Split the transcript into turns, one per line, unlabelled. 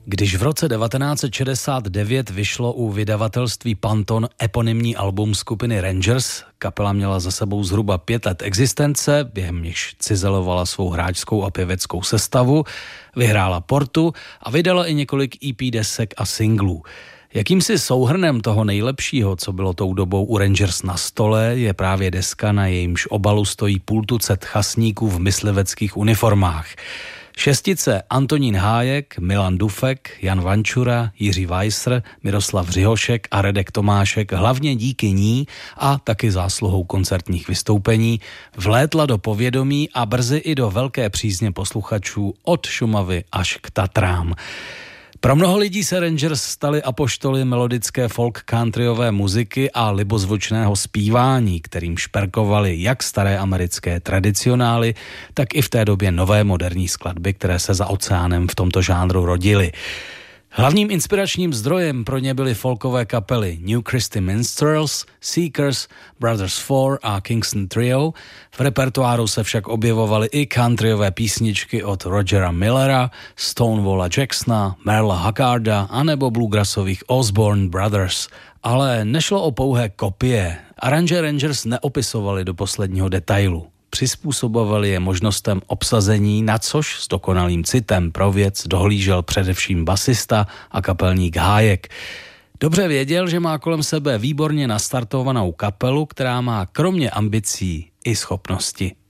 Když v roce 1969 vyšlo u vydavatelství Panton eponymní album skupiny Rangers, kapela měla za sebou zhruba 5 let existence, během nichž cizelovala svou hráčskou a pěveckou sestavu, vyhrála portu a vydala i několik EP desek a singlů. Jakýmsi souhrnem toho nejlepšího, co bylo tou dobou u Rangers na stole, je právě deska, na jejímž obalu stojí půl tucet chasníků v mysliveckých uniformách. Šestice Antonín Hájek, Milan Dufek, Jan Vančura, Jiří Weisser, Miroslav Řihošek a Redek Tomášek hlavně díky ní a taky zásluhou koncertních vystoupení vlétla do povědomí a brzy i do velké přízně posluchačů od Šumavy až k Tatrám. Pro mnoho lidí se Rangers stali apoštoly melodické folk countryové muziky a libozvučného zpívání, kterým šperkovali jak staré americké tradicionály, tak i v té době nové moderní skladby, které se za oceánem v tomto žánru rodily. Hlavním inspiračním zdrojem pro ně byly folkové kapely New Christy Minstrels, Seekers, Brothers Four a Kingston Trio. V repertoáru se však objevovaly i countryové písničky od Rogera Millera, Stonewalla Jacksona, Merla Haggarda anebo bluegrassových Osborne Brothers. Ale nešlo o pouhé kopie. Aranže Rangers neopisovali do posledního detailu. Přizpůsobovali je možnostem obsazení, na což s dokonalým citem pro věc dohlížel především basista a kapelník Hájek. Dobře věděl, že má kolem sebe výborně nastartovanou kapelu, která má kromě ambicí i schopnosti.